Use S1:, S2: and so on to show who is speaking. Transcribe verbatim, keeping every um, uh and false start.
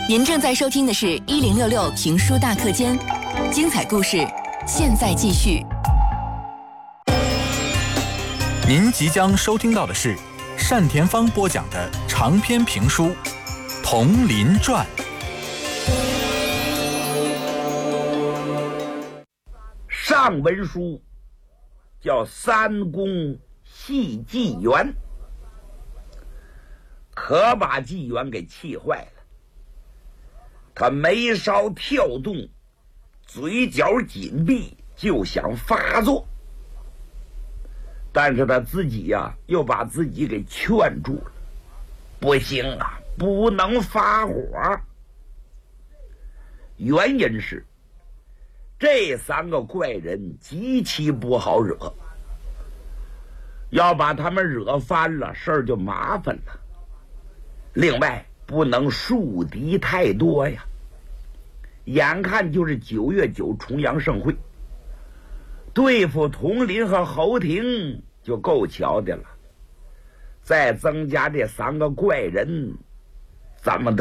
S1: 您正在收听的是一零六六评书大课间，精彩故事现在继续。
S2: 您即将收听到的是单田芳播讲的长篇评书《铜林传》。
S3: 上文书叫三公戏纪元，可把纪元给气坏了。他眉梢跳动，嘴角紧闭，就想发作，但是他自己呀、啊，又把自己给劝住了。不行啊，不能发火。原因是这三个怪人极其不好惹，要把他们惹翻了，事儿就麻烦了。另外不能树敌太多呀，眼看就是九月九重阳盛会，对付佟林和侯廷就够瞧的了，再增加这三个怪人，怎么